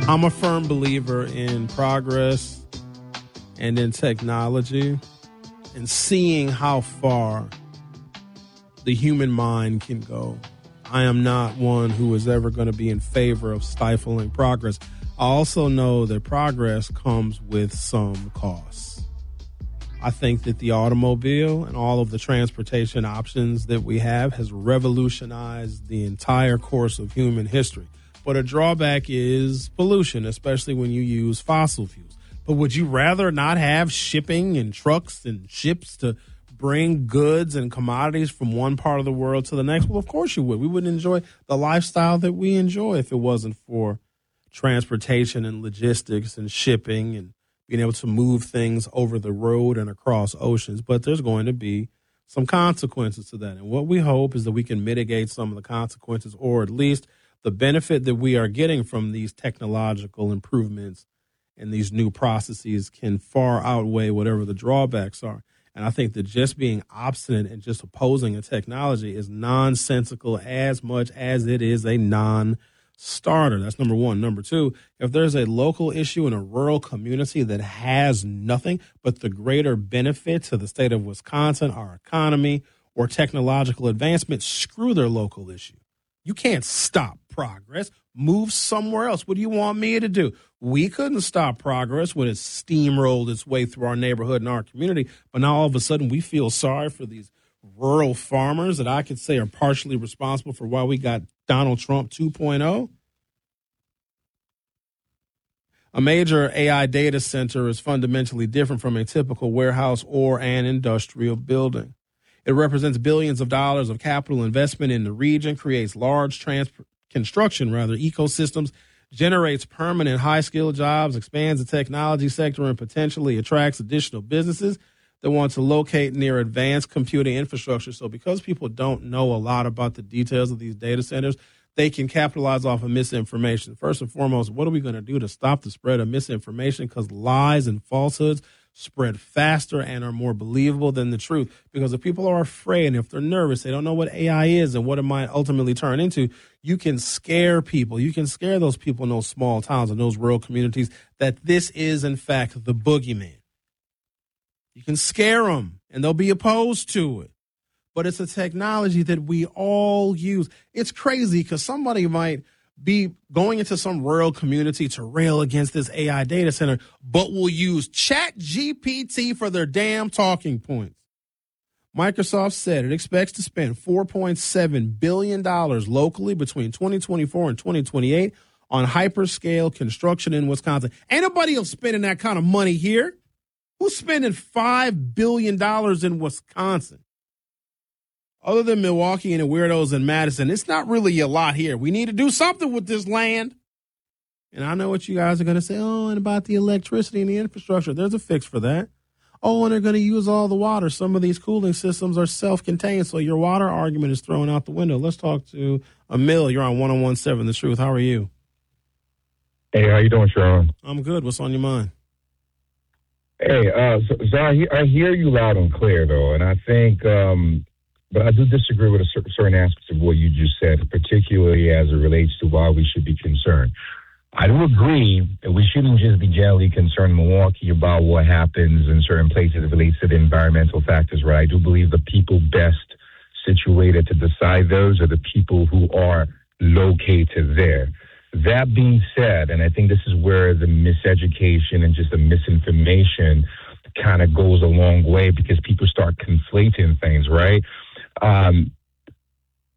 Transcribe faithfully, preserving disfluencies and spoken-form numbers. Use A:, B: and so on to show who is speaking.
A: I'm a firm believer in progress and in technology and seeing how far the human mind can go. I am not one who is ever going to be in favor of stifling progress. I also know that progress comes with some costs. I think that the automobile and all of the transportation options that we have has revolutionized the entire course of human history. But a drawback is pollution, especially when you use fossil fuels. But would you rather not have shipping and trucks and ships to bring goods and commodities from one part of the world to the next? Well, of course you would. We wouldn't enjoy the lifestyle that we enjoy if it wasn't for transportation and logistics and shipping and being able to move things over the road and across oceans. But there's going to be some consequences to that. And what we hope is that we can mitigate some of the consequences, or at least the benefit that we are getting from these technological improvements and these new processes can far outweigh whatever the drawbacks are. And I think that just being obstinate and just opposing a technology is nonsensical as much as it is a non-starter. That's number one. Number two, if there's a local issue in a rural community that has nothing but the greater benefit to the state of Wisconsin, our economy, or technological advancement, screw their local issue. You can't stop progress. Move somewhere else. What do you want me to do? We couldn't stop progress when it steamrolled its way through our neighborhood and our community. But now all of a sudden we feel sorry for these rural farmers that I could say are partially responsible for why we got Donald Trump two point oh. A major A I data center is fundamentally different from a typical warehouse or an industrial building. It represents billions of dollars of capital investment in the region, creates large trans- construction rather ecosystems, generates permanent high-skilled jobs, expands the technology sector, and potentially attracts additional businesses that want to locate near advanced computing infrastructure. So because people don't know a lot about the details of these data centers, they can capitalize off of misinformation. First and foremost, what are we going to do to stop the spread of misinformation? Because lies and falsehoods spread faster and are more believable than the truth. Because if people are afraid and if they're nervous, they don't know what A I is and what it might ultimately turn into, you can scare people. You can scare those people in those small towns and those rural communities that this is, in fact, the boogeyman. You can scare them and they'll be opposed to it. But it's a technology that we all use. It's crazy because somebody might be going into some rural community to rail against this A I data center, but will use Chat G P T for their damn talking points. Microsoft said it expects to spend four point seven billion dollars locally between twenty twenty-four and twenty twenty-eight on hyperscale construction in Wisconsin. Ain't nobody else spending that kind of money here. Who's spending five billion dollars in Wisconsin? Other than Milwaukee and the weirdos in Madison, it's not really a lot here. We need to do something with this land. And I know what you guys are going to say. Oh, and about the electricity and the infrastructure. There's a fix for that. Oh, and they're going to use all the water. Some of these cooling systems are self-contained, so your water argument is thrown out the window. Let's talk to Emil. You're on one oh one point seven The Truth. How are you?
B: Hey, how you doing, Sharon?
A: I'm good. What's on your mind?
B: Hey, uh, so, so I, he- I hear you loud and clear, though, and I think... Um, But I do disagree with a cer- certain aspects of what you just said, particularly as it relates to why we should be concerned. I do agree that we shouldn't just be generally concerned in Milwaukee about what happens in certain places as it relates to the environmental factors, right? I do believe the people best situated to decide those are the people who are located there. That being said, and I think this is where the miseducation and just the misinformation kind of goes a long way because people start conflating things, right? Um,